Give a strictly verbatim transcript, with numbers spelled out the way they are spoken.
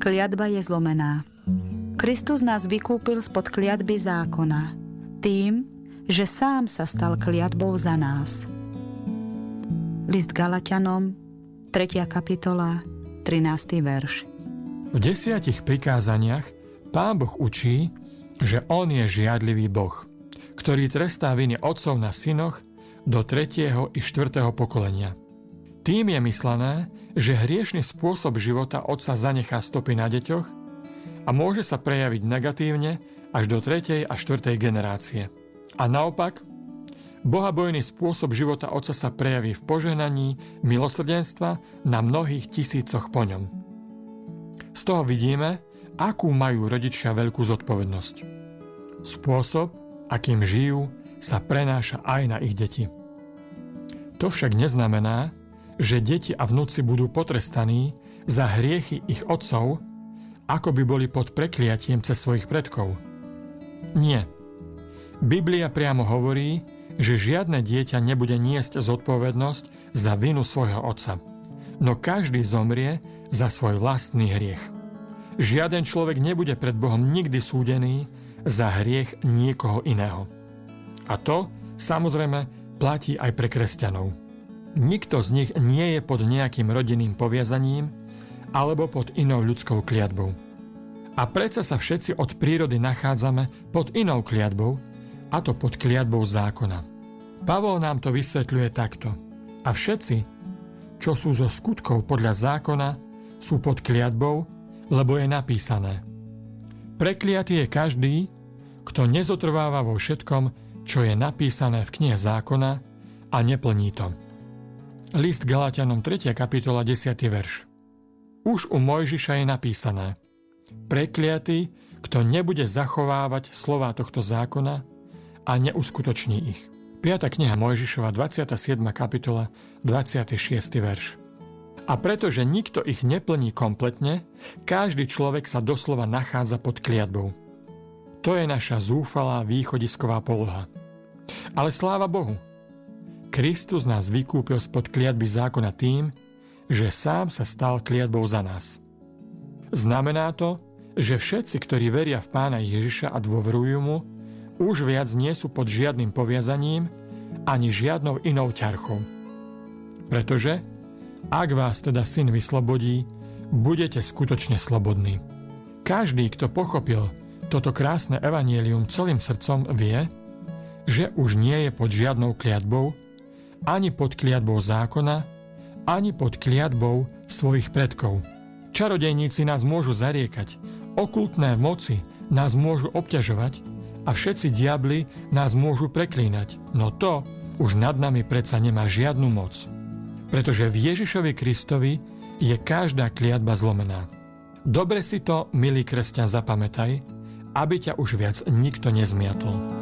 Kliatba je zlomená. Kristus nás vykúpil spod kliatby zákona tým, že sám sa stal kliatbou za nás. List Galatianom, tretia kapitola, trinásty verš. V desiatich prikázaniach Pán Boh učí, že On je žiadlivý Boh, ktorý trestá viny otcov na synoch do tretieho i štvrtého pokolenia. Tým je myslené, že hriešny spôsob života otca zanechá stopy na deťoch a môže sa prejaviť negatívne až do tretej a štvrtej generácie. A naopak, bohabojný spôsob života otca sa prejaví v požehnaní milosrdenstva na mnohých tisícoch po ňom. Z toho vidíme, akú majú rodičia veľkú zodpovednosť. Spôsob, akým žijú, sa prenáša aj na ich deti. To však neznamená, že deti a vnúci budú potrestaní za hriechy ich otcov, ako by boli pod prekliatím cez svojich predkov. Nie. Biblia priamo hovorí, že žiadne dieťa nebude niesť zodpovednosť za vinu svojho otca, no každý zomrie za svoj vlastný hriech. Žiaden človek nebude pred Bohom nikdy súdený za hriech niekoho iného. A to, samozrejme, platí aj pre kresťanov. Nikto z nich nie je pod nejakým rodinným poviazaním alebo pod inou ľudskou kliatbou. A predsa sa všetci od prírody nachádzame pod inou kliatbou, a to pod kliatbou zákona. Pavol nám to vysvetľuje takto. A všetci, čo sú zo skutkov podľa zákona, sú pod kliatbou, lebo je napísané: Prekliatý je každý, kto nezotrváva vo všetkom, čo je napísané v knihe zákona a neplní to. List Galatianom, tretia kapitola, desiaty verš. Už u Mojžiša je napísané: Prekliatý, kto nebude zachovávať slová tohto zákona a neuskutoční ich. piata kniha Mojžišova, dvadsiata siedma kapitola, dvadsiaty šiesty verš. A pretože nikto ich neplní kompletne, každý človek sa doslova nachádza pod kliatbou. To je naša zúfalá východisková poloha. Ale sláva Bohu, Kristus nás vykúpil spod kliatby zákona tým, že sám sa stal kliatbou za nás. Znamená to, že všetci, ktorí veria v Pána Ježiša a dôverujú mu, už viac nie sú pod žiadnym poviazaním ani žiadnou inou ťarchou. Pretože, ak vás teda Syn vyslobodí, budete skutočne slobodní. Každý, kto pochopil toto krásne evanjelium celým srdcom, vie, že už nie je pod žiadnou kliatbou, ani pod kliatbou zákona, ani pod kliatbou svojich predkov. Čarodejníci nás môžu zariekať, okultné moci nás môžu obťažovať a všetci diabli nás môžu preklínať, no to už nad nami predsa nemá žiadnu moc. Pretože v Ježišovi Kristovi je každá kliatba zlomená. Dobre si to, milý kresťan, zapamätaj, aby ťa už viac nikto nezmiatol.